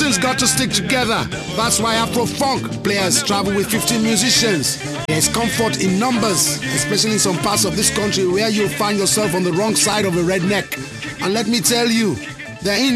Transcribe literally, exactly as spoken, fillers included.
musicians got to stick together. That's why Afro-Funk players travel with fifteen musicians. There's comfort in numbers, especially in some parts of this country where you'll find yourself on the wrong side of a redneck. And let me tell you, they're in